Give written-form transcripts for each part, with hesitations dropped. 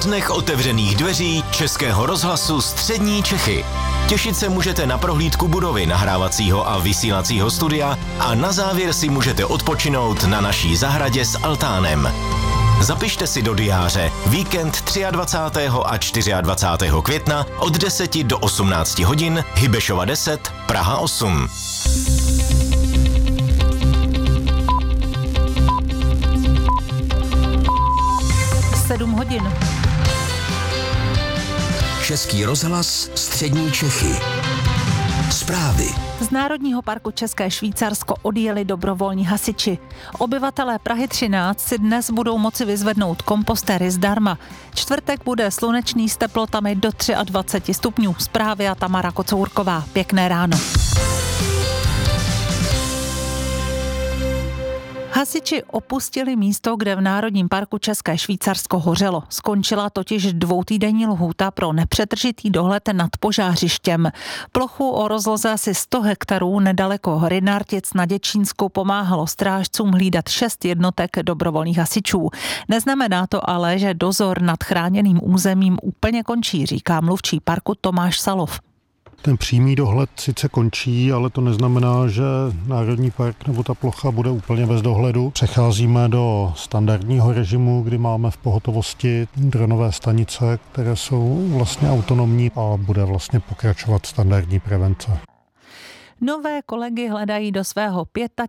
dnech otevřených dveří Českého rozhlasu Střední Čechy. Těšit se můžete na prohlídku budovy nahrávacího a vysílacího studia a na závěr si můžete odpočinout na naší zahradě s altánem. Zapište si do diáře víkend 23. a 24. května od 10 do 18 hodin, Hybešova 10, Praha 8. 7 hodin. Český rozhlas Střední Čechy. Zprávy. Z Národního parku České Švýcarsko odjeli dobrovolní hasiči. Obyvatelé Prahy 13 si dnes budou moci vyzvednout kompostéry zdarma. Čtvrtek bude slunečný s teplotami do 23 stupňů. Zprávy a Tamara Kocourková. Pěkné ráno. Hasiči opustili místo, kde v Národním parku České Švýcarsko hořelo. Skončila totiž 2týdenní lhůta pro nepřetržitý dohled nad požářištěm. Plochu o rozloze asi 100 hektarů nedaleko hory Nartic na Děčínsku pomáhalo strážcům hlídat 6 jednotek dobrovolných hasičů. Neznamená to ale, že dozor nad chráněným územím úplně končí, říká mluvčí parku Tomáš Salov. Ten přímý dohled sice končí, ale to neznamená, že národní park nebo ta plocha bude úplně bez dohledu. Přecházíme do standardního režimu, kdy máme v pohotovosti dronové stanice, které jsou vlastně autonomní a bude vlastně pokračovat standardní prevence. Nové kolegy hledají do svého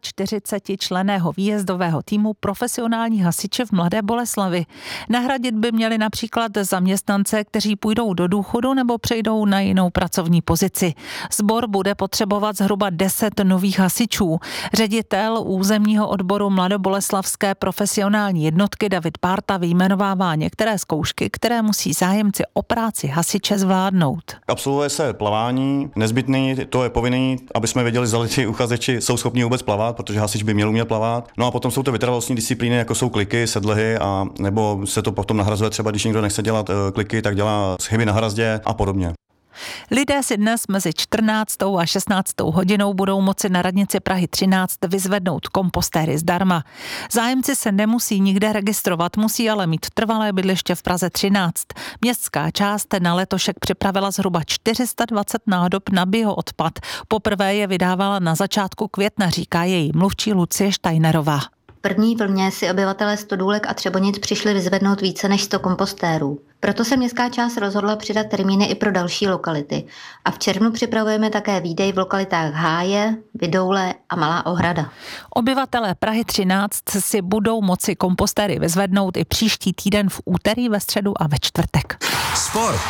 45členného výjezdového týmu profesionální hasiče v Mladé Boleslavi. Nahradit by měli například zaměstnance, kteří půjdou do důchodu nebo přejdou na jinou pracovní pozici. Sbor bude potřebovat zhruba 10 nových hasičů. Ředitel územního odboru Mladoboleslavské profesionální jednotky David Párta vyjmenovává některé zkoušky, které musí zájemci o práci hasiče zvládnout. Absolvuje se plavání, nezbytný, to je povinný, aby jsme věděli, zda ti uchazeči jsou schopni vůbec plavat, protože hasič by měl umět plavat. No a potom jsou to vytrvalostní disciplíny, jako jsou kliky, sedlehy, a nebo se to potom nahrazuje, třeba když někdo nechce dělat kliky, tak dělá schyby na hrazdě a podobně. Lidé si dnes mezi 14. a 16. hodinou budou moci na radnici Prahy 13 vyzvednout kompostéry zdarma. Zájemci se nemusí nikde registrovat, musí ale mít trvalé bydliště v Praze 13. Městská část na letošek připravila zhruba 420 nádob na bioodpad. Poprvé je vydávala na začátku května, říká její mluvčí Lucie Štajnerová. V první vlně si obyvatelé Stodůlek a Třebonic přišli vyzvednout více než 100 kompostérů. Proto se městská část rozhodla přidat termíny i pro další lokality. A v červnu připravujeme také výdej v lokalitách Háje, Vidoule a Malá Ohrada. Obyvatelé Prahy 13 si budou moci kompostéry vyzvednout i příští týden v úterý, ve středu a ve čtvrtek. Sport.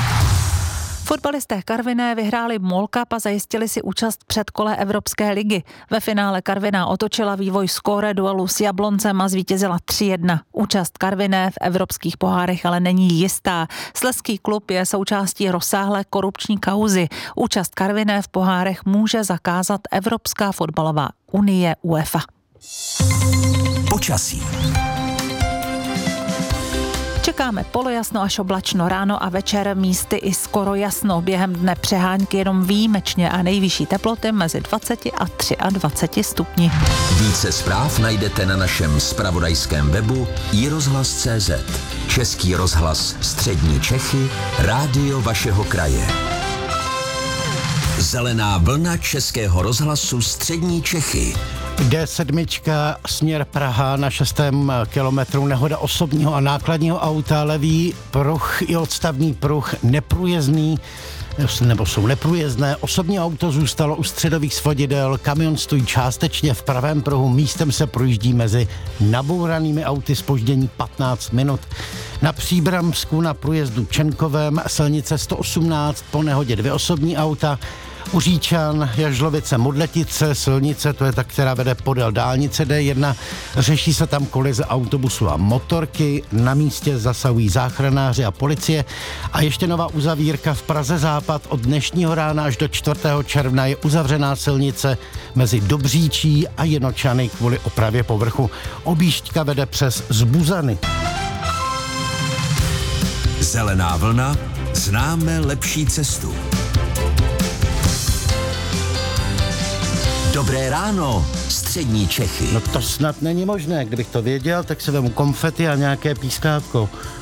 Fotbalisté Karviné vyhráli MOL Cup a zajistili si účast před kole Evropské ligy. Ve finále Karviná otočila vývoj skóre duelu s Jabloncem a zvítězila 3-1. Účast Karviné v evropských pohárech ale není jistá. Slezský klub je součástí rozsáhlé korupční kauzy. Účast Karviné v pohárech může zakázat Evropská fotbalová unie UEFA. Počasí. Čekáme polojasno až oblačno, ráno a večer místy i skoro jasno. Během dne přehánky jenom výjimečně a nejvyšší teploty mezi 20 a 23 stupni. Více zpráv najdete na našem zpravodajském webu iRozhlas.cz. Český rozhlas Střední Čechy, rádio vašeho kraje. Zelená vlna Českého rozhlasu Střední Čechy. D7, směr Praha, na 6. kilometru nehoda osobního a nákladního auta, levý pruh i odstavný pruh neprůjezdný, nebo jsou neprůjezdné. Osobní auto zůstalo u středových svodidel, kamion stojí částečně v pravém pruhu, místem se projíždí mezi nabouranými auty, zpoždění 15 minut. Na Příbramsku na průjezdu Čenkovém silnice 118 po nehodě 2 osobní auta. U Říčan, Jažlovice, Modletice, silnice, to je ta, která vede podél dálnice D1, řeší se tam kolize autobusu a motorky, na místě zasahují záchranáři a policie a ještě nová uzavírka v Praze Západ od dnešního rána až do 4. června je uzavřená silnice mezi Dobříčí a Jinočany kvůli opravě povrchu. Objížďka vede přes Zbuzany. Zelená vlna, známe lepší cestu. Dobré ráno, Střední Čechy. No to snad není možné, kdybych to věděl, tak si vemu konfety a nějaké pískátko.